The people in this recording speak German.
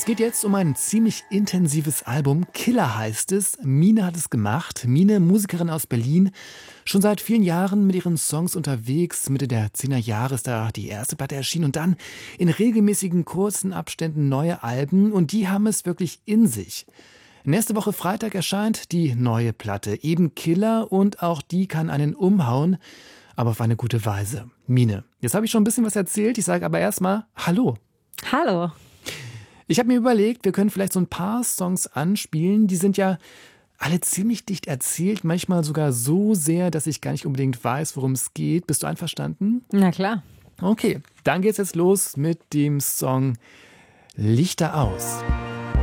Es geht jetzt um ein ziemlich intensives Album. Killer heißt es. Mine hat es gemacht. Mine, Musikerin aus Berlin, schon seit vielen Jahren mit ihren Songs unterwegs. Mitte der 10er Jahre ist da die erste Platte erschienen und dann in regelmäßigen kurzen Abständen neue Alben. Und die haben es wirklich in sich. Nächste Woche Freitag erscheint die neue Platte, eben Killer, und auch die kann einen umhauen, aber auf eine gute Weise. Mine, jetzt habe ich schon ein bisschen was erzählt, ich sage aber erstmal Hallo. Hallo. Ich habe mir überlegt, wir können vielleicht so ein paar Songs anspielen, die sind ja alle ziemlich dicht erzählt, manchmal sogar so sehr, dass ich gar nicht unbedingt weiß, worum es geht. Bist du einverstanden? Na klar. Okay, dann geht's jetzt los mit dem Song Lichter aus.